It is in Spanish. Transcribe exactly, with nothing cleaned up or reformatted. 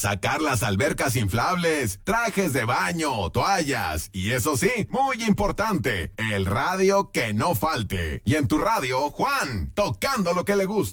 sacar las albercas inflables, trajes de baño, toallas y eso sí, muy importante, el radio que no falte. Y en tu radio, Juan, tocando lo que le gusta.